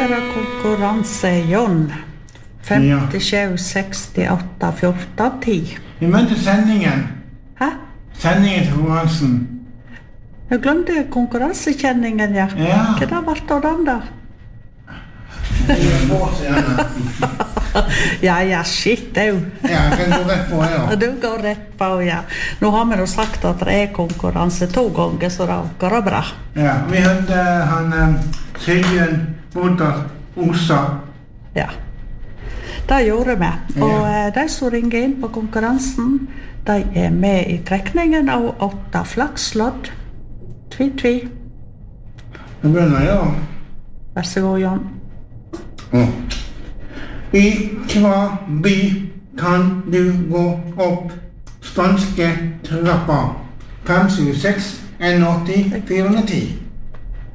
være konkurranse, John. 57, 68, 14, 10. Vi møtte sendingen. Hæ? Sendingen til konkurransen. Jeg glemte konkurransekjenningen, ja. Ja. Hva da ble det den da? Ja, shit, du. Ja, jeg kan gå rett på, ja. Du går rett på, ja. Nå har vi jo sagt at det konkurranse 2 ganger, så det går bra. Ja, vi hørte han Sigbjørn Bodder Osa. Ja, det gjorde vi. Og de som ringer inn på konkurransen, de med i trekningen av 8 flakslodd. Tvi. Nå begynner jeg, ja. Vær så god, John. I hva by kan du gå opp spanske trappa? 576 180 410.